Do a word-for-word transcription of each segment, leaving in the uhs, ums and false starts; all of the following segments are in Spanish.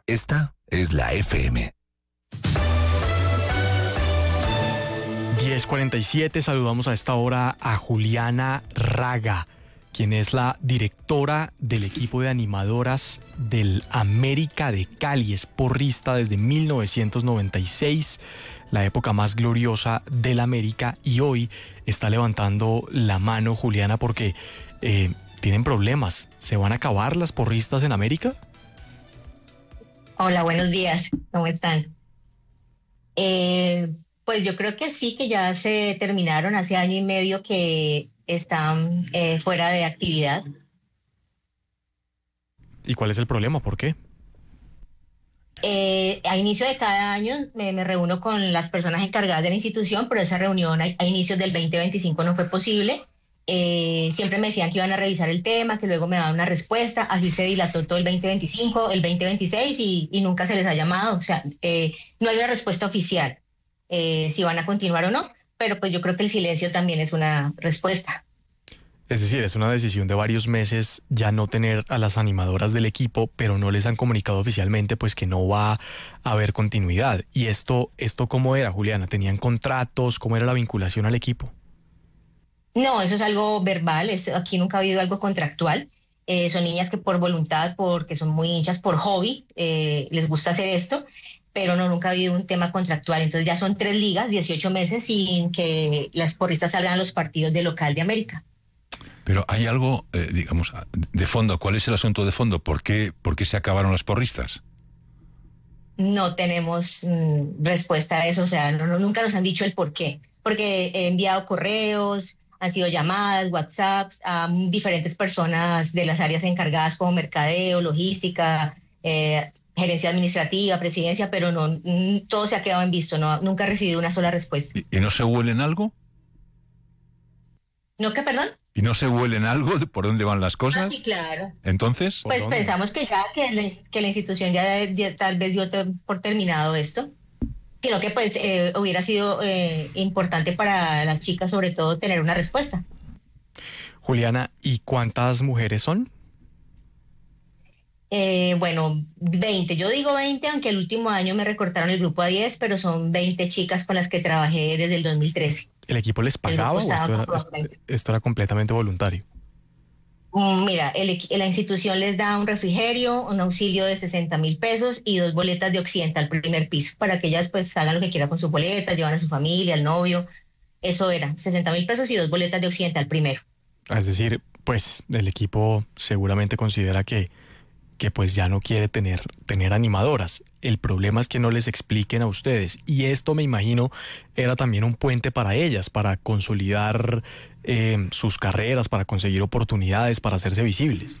Esta es la F M. diez cuarenta y siete, saludamos a esta hora a Juliana Raga, quien es la directora del equipo de animadoras del América de Cali, es porrista desde mil novecientos noventa y seis, la época más gloriosa del América, y hoy está levantando la mano, Juliana, porque eh, tienen problemas. ¿Se van a acabar las porristas en América? Hola, buenos días, ¿cómo están? Eh, pues yo creo que sí, que ya se terminaron hace año y medio que están eh, fuera de actividad. ¿Y cuál es el problema? ¿Por qué? Eh, a inicio de cada año me, me reúno con las personas encargadas de la institución, pero esa reunión a, a inicios del veinte veinticinco no fue posible. Eh, siempre me decían que iban a revisar el tema, que luego me daban una respuesta, así se dilató todo el veinte veinticinco, el veinte veintiséis y, y nunca se les ha llamado, o sea, eh, no hay una respuesta oficial eh, si van a continuar o no, pero pues yo creo que el silencio también es una respuesta. Es decir, es una decisión de varios meses ya no tener a las animadoras del equipo, pero no les han comunicado oficialmente pues que no va a haber continuidad. ¿Y esto, esto cómo era, Juliana? ¿Tenían contratos? ¿Cómo era la vinculación al equipo? No, eso es algo verbal, es, aquí nunca ha habido algo contractual. Eh, son niñas que por voluntad, porque son muy hinchas, por hobby, eh, les gusta hacer esto, pero no, nunca ha habido un tema contractual. Entonces ya son tres ligas, dieciocho meses sin que las porristas salgan a los partidos de local de América. Pero hay algo, eh, digamos, de fondo. ¿Cuál es el asunto de fondo? ¿Por qué, por qué se acabaron las porristas? No tenemos mm, respuesta a eso, o sea, no, no, nunca nos han dicho el por qué. Porque he enviado correos, han sido llamadas, WhatsApps a um, diferentes personas de las áreas encargadas como mercadeo, logística, eh, gerencia administrativa, presidencia, pero no, mm, todo se ha quedado en visto, no, nunca he recibido una sola respuesta. ¿Y, y no se huelen algo? ¿No qué, perdón? ¿Y no se huelen algo de por dónde van las cosas? Ah, sí, claro. Entonces, pues pensamos que ya, que la, que la institución ya, ya tal vez dio te, por terminado esto. Creo que pues eh, hubiera sido eh, importante para las chicas, sobre todo, tener una respuesta. Juliana, ¿y cuántas mujeres son? Eh, bueno, veinte. Yo digo veinte, aunque el último año me recortaron el grupo a diez, pero son veinte chicas con las que trabajé desde el dos mil trece. ¿El equipo les pagaba o esto era, esto era completamente voluntario? Mira, el, la institución les da un refrigerio, un auxilio de sesenta mil pesos y dos boletas de Occidente al primer piso para que ellas pues hagan lo que quieran con sus boletas, llevan a su familia, al novio. Eso era, sesenta mil pesos y dos boletas de Occidente al primero. Es decir, pues el equipo seguramente considera que, que pues ya no quiere tener, tener animadoras. El problema es que no les expliquen a ustedes. Y esto, me imagino, era también un puente para ellas, para consolidar eh, sus carreras, para conseguir oportunidades, para hacerse visibles.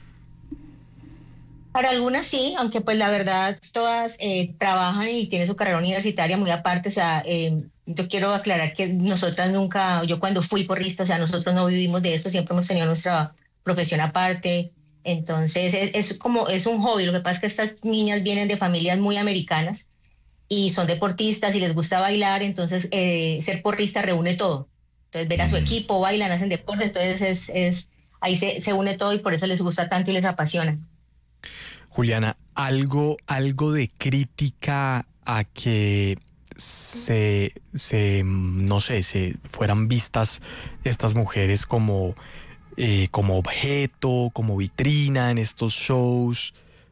Para algunas sí, aunque pues la verdad todas eh, trabajan y tienen su carrera universitaria muy aparte. O sea, eh, yo quiero aclarar que nosotras nunca, yo cuando fui porrista, o sea, nosotros no vivimos de esto, siempre hemos tenido nuestra profesión aparte. Entonces es, es como, es un hobby. Lo que pasa es que estas niñas vienen de familias muy americanas y son deportistas y les gusta bailar, entonces eh, ser porrista reúne todo. Entonces ver a su equipo, bailan, hacen deporte, entonces es, es ahí se, se une todo y por eso les gusta tanto y les apasiona. Juliana, algo, algo de crítica a que se, se, no sé, se fueran vistas estas mujeres como, eh, como objeto, como vitrina en estos shows.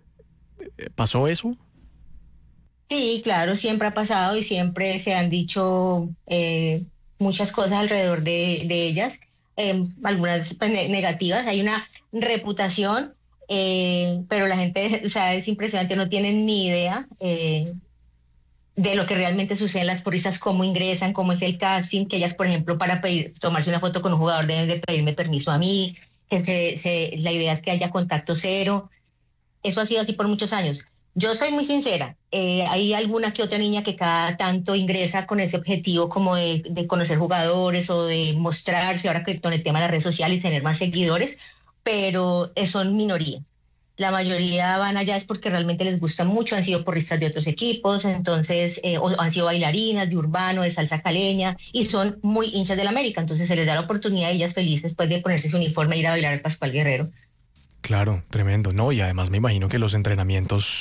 ¿Pasó eso? Sí, claro, siempre ha pasado y siempre se han dicho eh, muchas cosas alrededor de, de ellas, eh, algunas pues, negativas. Hay una reputación. Eh, pero la gente, o sea, es impresionante, no tienen ni idea eh, de lo que realmente sucede en las porristas, cómo ingresan, cómo es el casting, que ellas, por ejemplo, para pedir, tomarse una foto con un jugador deben de pedirme permiso a mí, que se, se, la idea es que haya contacto cero. Eso ha sido así por muchos años. Yo soy muy sincera, eh, hay alguna que otra niña que cada tanto ingresa con ese objetivo como de, de conocer jugadores o de mostrarse, ahora que con el tema de las redes sociales y tener más seguidores, pero son minoría. La mayoría van allá es porque realmente les gusta mucho, han sido porristas de otros equipos, entonces, eh, o han sido bailarinas de urbano, de salsa caleña, y son muy hinchas del América, entonces se les da la oportunidad a ellas felices pues, de ponerse su uniforme e ir a bailar al Pascual Guerrero. Claro, tremendo, ¿no? Y además me imagino que los entrenamientos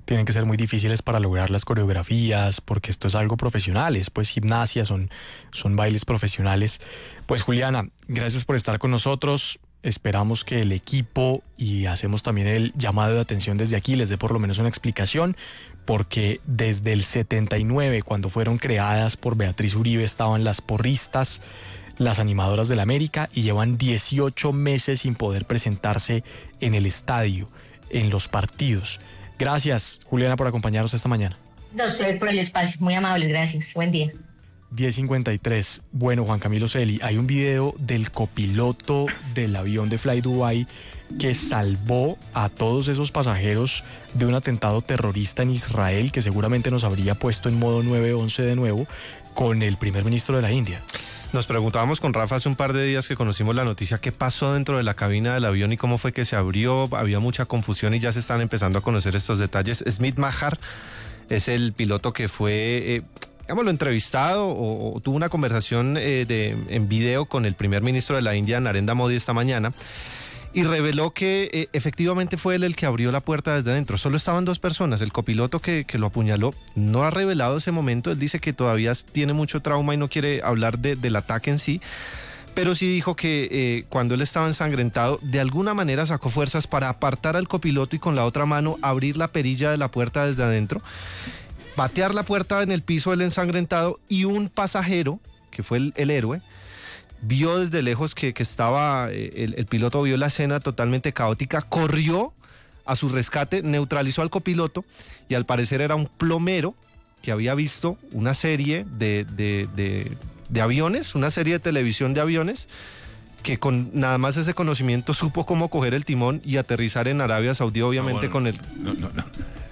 tienen que ser muy difíciles para lograr las coreografías, porque esto es algo profesional, es pues gimnasia, son, son bailes profesionales. Pues Juliana, gracias por estar con nosotros. Esperamos que el equipo, y hacemos también el llamado de atención desde aquí, les dé por lo menos una explicación, porque desde el setenta y nueve, cuando fueron creadas por Beatriz Uribe, estaban las porristas, las animadoras del América, y llevan dieciocho meses sin poder presentarse en el estadio, en los partidos. Gracias, Juliana, por acompañarnos esta mañana. A ustedes por el espacio, muy amables, gracias. Buen día. diez cincuenta y tres. Bueno, Juan Camilo Celi, hay un video del copiloto del avión de Fly Dubai que salvó a todos esos pasajeros de un atentado terrorista en Israel, que seguramente nos habría puesto en modo nueve once de nuevo, con el primer ministro de la India. Nos preguntábamos con Rafa hace un par de días que conocimos la noticia, qué pasó dentro de la cabina del avión y cómo fue que se abrió. Había mucha confusión y ya se están empezando a conocer estos detalles. Smith Mahar es el piloto que fue, eh, digamos, lo entrevistado o, o tuvo una conversación eh, de, en video con el primer ministro de la India, Narendra Modi, esta mañana, y reveló que eh, efectivamente fue él el que abrió la puerta desde dentro. Solo estaban dos personas. El copiloto que, que lo apuñaló no ha revelado ese momento. Él dice que todavía tiene mucho trauma y no quiere hablar de, del ataque en sí, pero sí dijo que eh, cuando él estaba ensangrentado, de alguna manera sacó fuerzas para apartar al copiloto y con la otra mano abrir la perilla de la puerta desde adentro, patear la puerta en el piso del ensangrentado, y un pasajero, que fue el, el héroe, vio desde lejos que, que estaba, el, el piloto vio la escena totalmente caótica, corrió a su rescate, neutralizó al copiloto, y al parecer era un plomero que había visto una serie de, de, de, de aviones, una serie de televisión de aviones, que con nada más ese conocimiento supo cómo coger el timón y aterrizar en Arabia Saudí, obviamente. No, bueno, con el... No, no, no.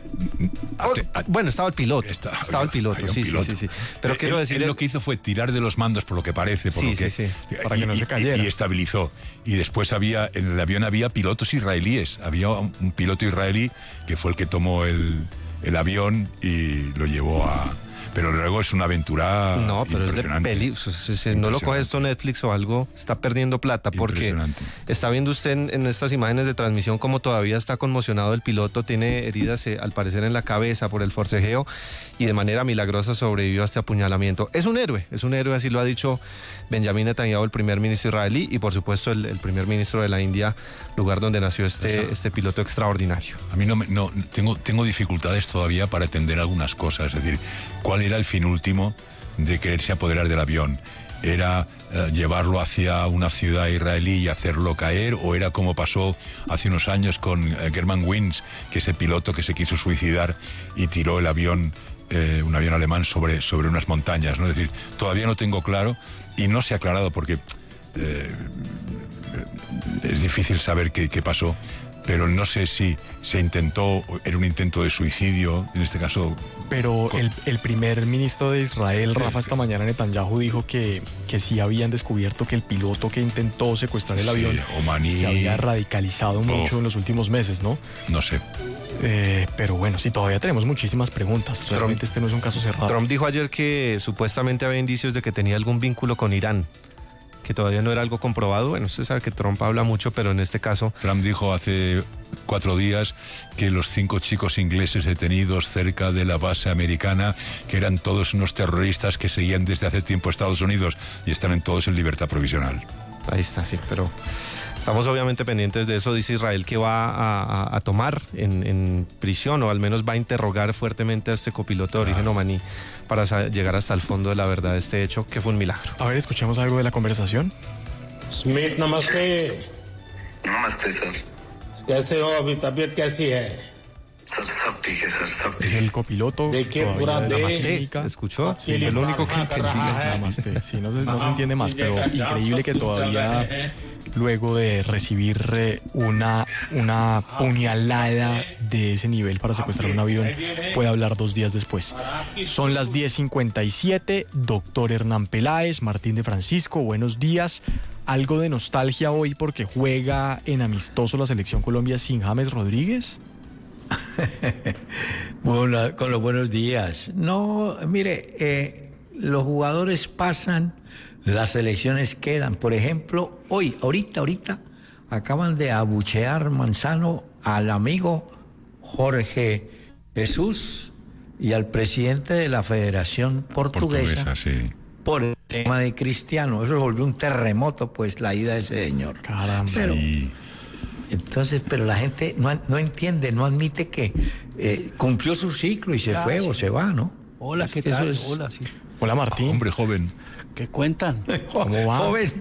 Oh, bueno, estaba el piloto, está, estaba el piloto, sí, piloto. sí, sí, sí. Pero él, quiero decir... Él lo que hizo fue tirar de los mandos, por lo que parece, por sí, lo que... Sí, sí, para y, que no se cayera. Y, y estabilizó. Y después había, en el avión había pilotos israelíes. Había un, un piloto israelí que fue el que tomó el, el avión y lo llevó a... Pero luego es una aventura No, pero es de peli. Si, si no lo coge esto Netflix o algo, está perdiendo plata, porque está viendo usted en, en estas imágenes de transmisión como todavía está conmocionado el piloto, tiene heridas eh, al parecer en la cabeza por el forcejeo, y de manera milagrosa sobrevivió a este apuñalamiento. Es un héroe, es un héroe, así lo ha dicho Benjamin Netanyahu, el primer ministro israelí, y por supuesto el, el primer ministro de la India, lugar donde nació este, este piloto extraordinario. A mí no, me, no tengo, tengo dificultades todavía para entender algunas cosas, es decir, ¿cuál era el fin último de quererse apoderar del avión? ¿Era eh, llevarlo hacia una ciudad israelí y hacerlo caer? ¿O era como pasó hace unos años con eh, German Wings, que es el piloto que se quiso suicidar y tiró el avión, eh, un avión alemán, sobre, sobre unas montañas, ¿no? Es decir, todavía no tengo claro, y no se ha aclarado porque eh, es difícil saber qué, qué pasó, pero no sé si se intentó, era un intento de suicidio, en este caso... Pero con... el, el primer ministro de Israel, Rafa, esta mañana, Netanyahu, dijo que, que sí habían descubierto que el piloto que intentó secuestrar el avión sí, Omaní, se había radicalizado oh, mucho en los últimos meses, ¿no? No sé. Eh, pero bueno, sí, todavía tenemos muchísimas preguntas. Realmente Trump, este no es un caso cerrado. Trump dijo ayer que supuestamente había indicios de que tenía algún vínculo con Irán, que todavía no era algo comprobado. Bueno, usted sabe que Trump habla mucho, pero en este caso... Trump dijo hace cuatro días que los cinco chicos ingleses detenidos cerca de la base americana, que eran todos unos terroristas que seguían desde hace tiempo a Estados Unidos y están todos en libertad provisional. Ahí está, sí, pero... Estamos obviamente pendientes de eso. Dice Israel que va a, a, a tomar en, en prisión, o al menos va a interrogar fuertemente a este copiloto de origen omaní para llegar hasta el fondo de la verdad de este hecho, que fue un milagro. A ver, escuchemos algo de la conversación. Smith, namaste. Namaste, sir. कैसे हो अभी तबीयत कैसी है? सर सब ठीक है सर सब ठीक es el copiloto. देखिए पूरा देश escuchó, sí, el único que entendía. Namaste. Sí, no, no se entiende más, pero increíble que todavía, luego de recibir una, una puñalada de ese nivel para secuestrar un avión, puede hablar dos días después. Son las diez cincuenta y siete. Doctor Hernán Peláez, Martín de Francisco, buenos días. ¿Algo de nostalgia hoy porque juega en amistoso la Selección Colombia sin James Rodríguez? Bueno, con los buenos días. No, mire, eh, los jugadores pasan, las selecciones quedan. Por ejemplo, hoy, ahorita, ahorita, acaban de abuchear Manzano al amigo Jorge Jesús y al presidente de la Federación Portuguesa, Portuguesa, sí. por el tema de Cristiano. Eso volvió un terremoto, pues, la ida de ese señor. Caramba. Pero, Sí. entonces, pero la gente no, no entiende, no admite que eh, cumplió su ciclo y se Ah, fue sí. o se va, ¿no? Hola, ¿qué Eso tal? es- Hola, sí. Hola, Martín. Hombre joven. ¿Qué cuentan? ¿Cómo va? Joven.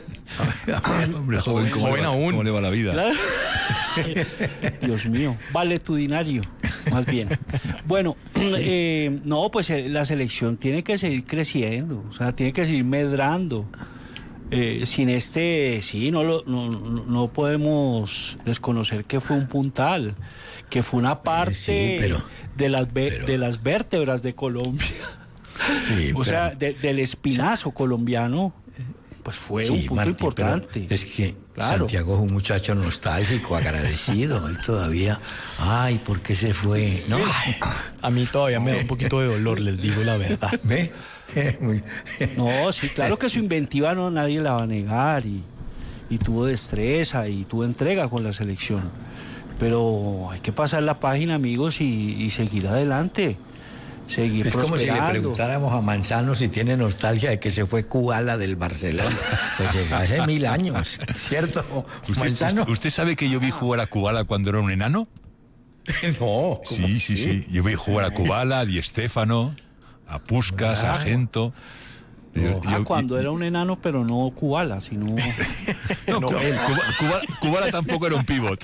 Hombre joven, ¿cómo, Joven le va, aún. ¿cómo le va la vida? Claro. Dios mío, valetudinario, más bien. Bueno, eh, no, pues eh, la selección tiene que seguir creciendo, o sea, tiene que seguir medrando. Eh, sin este, sí, no, lo, no, no no podemos desconocer que fue un puntal, que fue una parte sí, pero- de, las ve- pero- de las vértebras de Colombia. Sí, O pero- sea, de- del espinazo colombiano, pues fue Sí, un punto Martín, importante. pero es que Claro. Santiago es un muchacho nostálgico, agradecido. Él todavía, ay, ¿por qué se fue? No, A mí todavía me da un poquito de dolor, les digo la verdad. ¿ve? Muy- No, sí, claro que su inventiva no nadie la va a negar y, y tuvo destreza y tuvo entrega con la selección. Pero hay que pasar la página, amigos, y, y seguir adelante. Seguir Es como si le prosperando. preguntáramos a Manzano si tiene nostalgia de que se fue Kubala del Barcelona. Pues eh, hace mil años, ¿cierto? ¿Usted, Manzano. usted- usted sabe que yo vi jugar a Kubala cuando era un enano? No. ¿cómo Sí, sí, así? sí. Yo vi jugar a Kubala, a Di Stéfano, a Puskás, a Gento. Yo- Ah, yo- cuando y- era un enano, pero no Kubala, sino... No, Ku- Kuba- Kuba- Kubala tampoco era un pivot.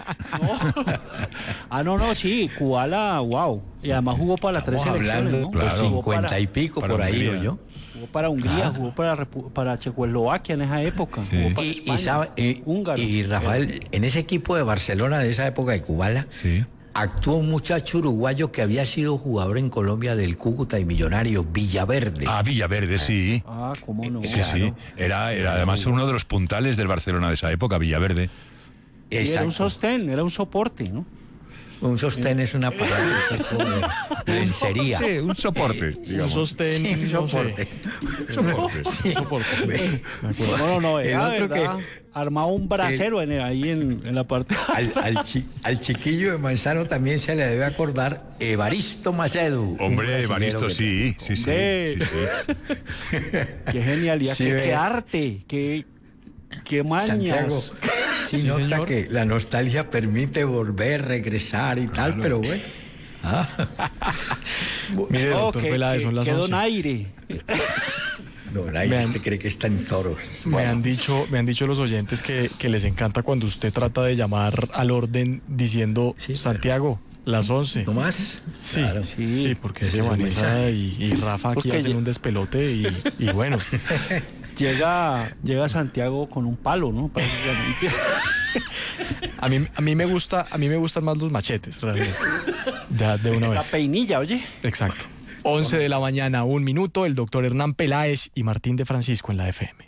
Ah, no, no, sí, Kubala, wow. Y además jugó para las tres Estamos selecciones, hablando ¿no? de los Claro. Jugó para- cincuenta y pico para por ahí, Hungría. digo yo. Jugó para Hungría, jugó para, Repu- para Checoslovaquia en esa época. Sí. Jugó para Y, y España, sabe- y- húngaro. y, Rafael, en ese equipo de Barcelona de esa época de Kubala, Sí. actuó un muchacho uruguayo que había sido jugador en Colombia del Cúcuta y Millonario, Villaverde. Ah, Villaverde, sí. Ah, cómo no. Sí, sí. Era, era además uno de los puntales del Barcelona de esa época, Villaverde. Sí, era un Exacto. sostén, era un soporte, ¿no? Un sostén es una palabra tipo de lencería. Sí, un soporte. Un digamos. sostén, Sí, no sé. soporte. Sí, soporte. De acuerdo. No, no, no, El era otro verdad, armaba un brasero en, ahí en, en la parte. Al, al chi- al chiquillo de Manzano también se le debe acordar Evaristo Macedo. un Hombre, brasilero Evaristo, que- sí, sí, sí, Hombre. sí, sí. Qué genialidad, Sí, qué, ve. qué arte, qué, qué mañas. Santiago, sí, Sí, nota señor. que la nostalgia permite volver, regresar y tal, pero bueno. Ah. Mire, No, doctor que, Peláez, que- son las que once. donaire. No, Nay, Me han- usted cree que está en toros. Me han dicho, me han dicho los oyentes que, que les encanta cuando usted trata de llamar al orden diciendo Sí, pero- Santiago, las once. ¿No más? Sí, Claro. sí, sí, porque Ese ese es el Vanessa mensaje. y, y Rafa aquí Porque hacen lle- un despelote y, y bueno. Llega, llega Santiago con un palo, ¿no? Prácticamente. A mí, a mí me gusta, a mí me gustan más los machetes, realmente. De, de una La vez. peinilla, oye. Exacto. once de la mañana, un minuto, el doctor Hernán Peláez y Martín de Francisco en la F M.